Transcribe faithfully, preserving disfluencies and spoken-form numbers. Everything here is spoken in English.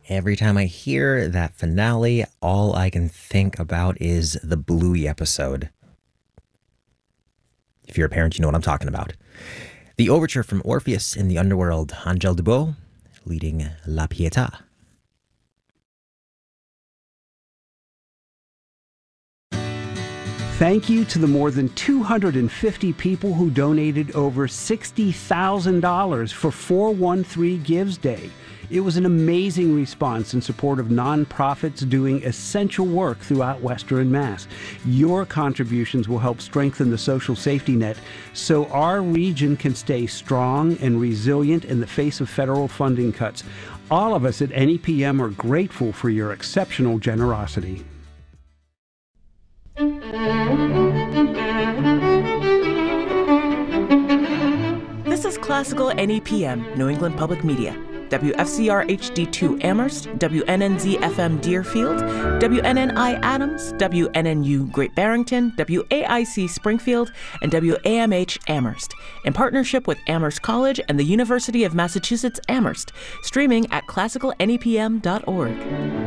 Every time I hear that finale, all I can think about is the Bluey episode. If you're a parent, you know what I'm talking about. The overture from Orpheus in the Underworld, Angèle Dubos, leading La Pietà. Thank you to the more than two hundred fifty people who donated over sixty thousand dollars for four one three Gives Day. It was an amazing response in support of nonprofits doing essential work throughout Western Mass. Your contributions will help strengthen the social safety net so our region can stay strong and resilient in the face of federal funding cuts. All of us at N E P M are grateful for your exceptional generosity. This is Classical N E P M, New England Public Media. W F C R H D two Amherst, W N N Z F M Deerfield, W N N I Adams, W N N U Great Barrington, W A I C Springfield, and W A M H Amherst, in partnership with Amherst College and the University of Massachusetts Amherst, streaming at classical N E P M dot org.